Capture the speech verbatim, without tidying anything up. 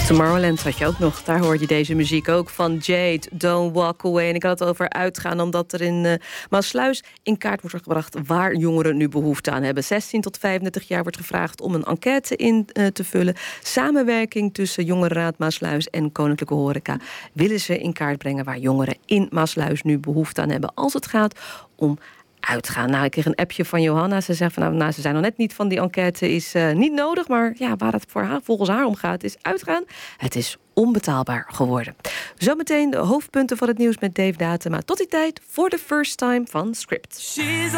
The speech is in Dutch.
Tomorrowland had je ook nog. Daar hoor je deze muziek ook van Jade, Don't Walk Away. En ik had het over uitgaan omdat er in uh, Maassluis in kaart wordt gebracht waar jongeren nu behoefte aan hebben. zestien tot vijfendertig jaar wordt gevraagd om een enquête in uh, te vullen. Samenwerking tussen Jongerenraad Maassluis en Koninklijke Horeca willen ze in kaart brengen waar jongeren in Maassluis nu behoefte aan hebben als het gaat om uitgaan. Nou, ik kreeg een appje van Johanna. Ze zegt van, nou, nou, ze zijn nog net niet van die enquête is uh, niet nodig, maar ja, waar het voor haar, volgens haar om gaat, is uitgaan. Het is onbetaalbaar geworden. Zometeen de hoofdpunten van het nieuws met Dave Datema. Tot die tijd voor de first time van Script.